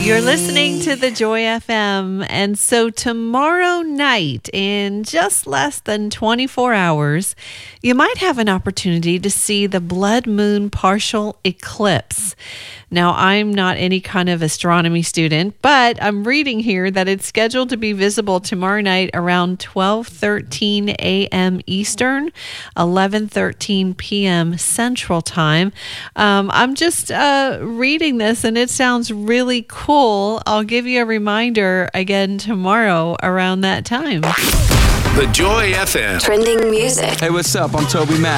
You're listening to the Joy FM. And so tomorrow night, in just less than 24 hours, you might have an opportunity to see the blood moon partial eclipse. Now, I'm not any kind of astronomy student, but I'm reading here that it's scheduled to be visible tomorrow night around 12:13 a.m. Eastern, 11:13 p.m. Central Time. I'm just reading this, and it sounds really cool. I'll give you a reminder again tomorrow around that time. The Joy FM. Trending music. Hey, what's up? I'm Toby Mac.